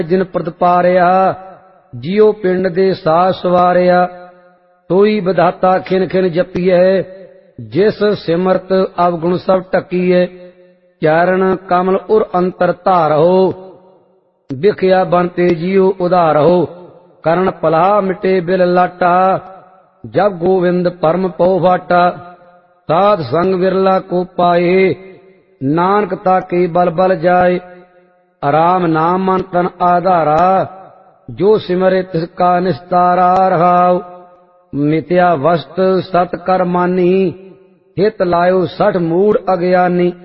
जिन प्रतपारिया जियो पिंड दे साह सवारिया सोई विधाता खिन खिन जपीए जिस सिमरत अवगुण सब ढकीए चरण कमल उर अंतर धारहो बिखया बनते जियो उधारहो करण पला मिटे बिल लाटा जब गोविंद परम पौ भाटा साध संग विरला को पाए नानक ताके बल बल जाए आराम नाम मन तन आधारा जो सिमरे तिसका निस्तारा रहाव मिथ्या वस्त सत कर मानी हित लायो सठ मूढ़ अज्ञानी।